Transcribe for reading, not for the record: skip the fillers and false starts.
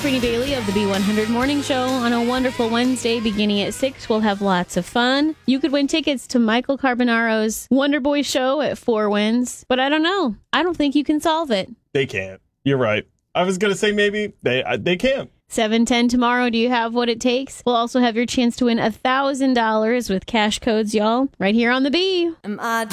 Trini Bailey of the B100 Morning Show on a wonderful Wednesday beginning at 6. We'll have lots of fun. You could win tickets to Michael Carbonaro's Wonder Boy show at 4 Wins, but I don't know. I don't think you can solve it. They can't. You're right. I was going to say maybe they can't. 7:10 tomorrow. Do you have what it takes? We'll also have your chance to win $1,000 with cash codes, y'all, right here on the B.